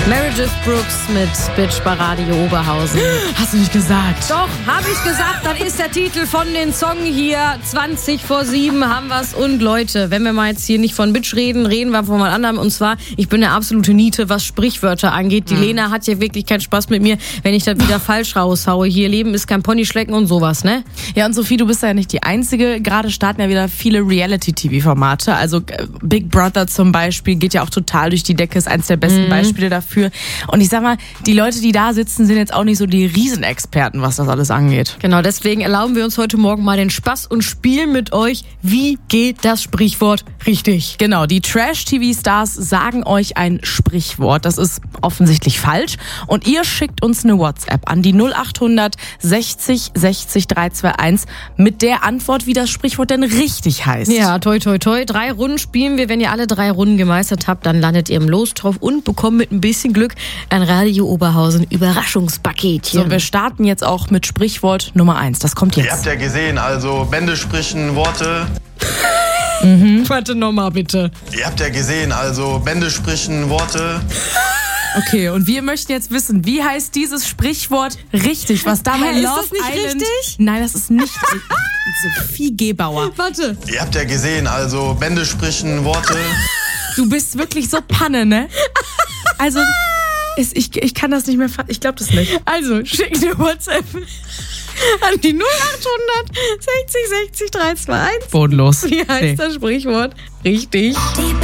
Meredith Brooks mit Bitch bei Radio Oberhausen. Hast du nicht gesagt? Doch, habe ich gesagt, das ist der Titel von den Song hier. 20 vor 7 haben wir's. Und Leute, wenn wir mal jetzt hier nicht von Bitch reden, reden wir von mal anderem. Und zwar, ich bin eine absolute Niete, was Sprichwörter angeht. Die Lena hat ja wirklich keinen Spaß mit mir, wenn ich das wieder falsch raushaue. Hier, Leben ist kein Ponyschlecken und sowas, ne? Ja, und Sophie, du bist ja nicht die Einzige. Gerade starten ja wieder viele Reality-TV-Formate. Also Big Brother zum Beispiel geht ja auch total durch die Decke, ist eins der besten Beispiele dafür. Und ich sag mal, die Leute, die da sitzen, sind jetzt auch nicht so die Riesenexperten, was das alles angeht. Genau, deswegen erlauben wir uns heute Morgen mal den Spaß und spielen mit euch, wie geht das Sprichwort richtig? Genau, die Trash-TV-Stars sagen euch ein Sprichwort. Das ist offensichtlich falsch. Und ihr schickt uns eine WhatsApp an die 0800 60 60 321 mit der Antwort, wie das Sprichwort denn richtig heißt. Ja, toi, toi, toi. 3 Runden spielen wir. Wenn ihr alle 3 Runden gemeistert habt, dann landet ihr im Los drauf und bekommt mit ein bisschen Glück ein Radio Oberhausen Überraschungspaketchen. So, wir starten jetzt auch mit Sprichwort Nummer 1. Das kommt jetzt. Ihr habt ja gesehen, also Bände sprechen Worte. Warte nochmal bitte. Ihr habt ja gesehen, also Bände sprechen Worte. Okay, und wir möchten jetzt wissen, wie heißt dieses Sprichwort richtig? Was da bei Ist Love das nicht Island... richtig? Nein, das ist nicht Sophie Gebauer. Warte. Ihr habt ja gesehen, also Bände sprechen Worte. Du bist wirklich so Panne, ne? Also, ich kann das nicht mehr... Ich glaube das nicht. Also, schickt eine WhatsApp an die 0800 60 60 321. Bodenlos. Wie heißt das Sprichwort richtig?